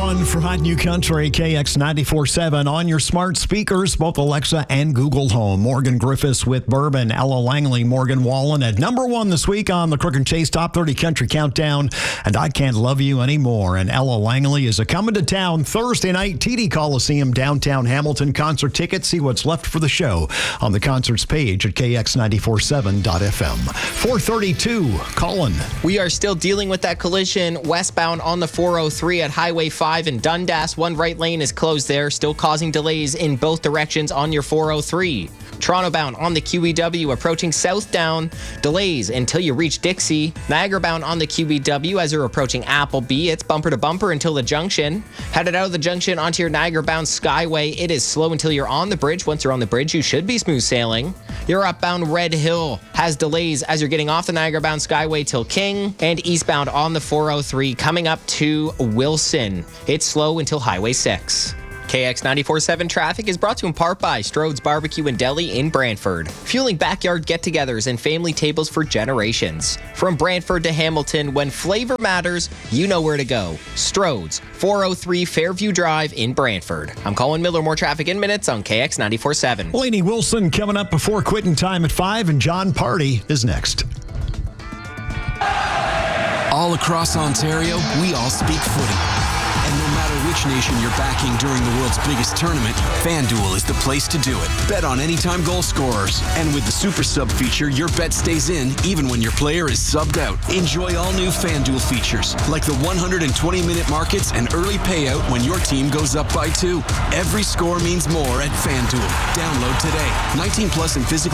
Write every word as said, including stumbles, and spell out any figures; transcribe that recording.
one for Hot New Country, K X ninety-four point seven on your smart speakers, both Alexa and Google Home. Morgan Griffiths with Bourbon, Ella Langley, Morgan Wallen at number one this week on the Crook and Chase Top thirty Country Countdown. And I Can't Love You Anymore. And Ella Langley is a coming to town Thursday night, T D Coliseum, downtown Hamilton. Concert tickets. See what's left for the show on the concerts page at K X ninety-four point seven dot f m. four thirty-two, Colin. We are still dealing with that collision westbound on the four oh three at Highway five in Dundas. One right lane is closed there, still causing delays in both directions on your four oh three. Toronto bound on the Q E W approaching southbound, delays until you reach Dixie. Niagara bound on the Q E W as you're approaching Appleby. It's bumper to bumper until the junction. Headed out of the junction onto your Niagara bound Skyway. It is slow until you're on the bridge. Once you're on the bridge, you should be smooth sailing. Your upbound Red Hill has delays as you're getting off the Niagara bound Skyway till King, and eastbound on the four oh three coming up to Wilson. It's slow until Highway six. K X ninety-four point seven traffic is brought to you in part by Strode's Barbecue and Deli in Brantford, fueling backyard get-togethers and family tables for generations. From Brantford to Hamilton, when flavor matters, you know where to go. Strode's, four oh three Fairview Drive in Brantford. I'm Colin Miller. More traffic in minutes on K X ninety-four point seven. Lainey Wilson coming up before quitting time at five, and John Party is next. All across Ontario, we all speak footy. And no matter which nation you're backing during the world's biggest tournament, FanDuel is the place to do it. Bet on anytime goal scorers. And with the Super Sub feature, your bet stays in even when your player is subbed out. Enjoy all new FanDuel features, like the one hundred twenty minute markets and early payout when your team goes up by two. Every score means more at FanDuel. Download today. nineteen plus and physical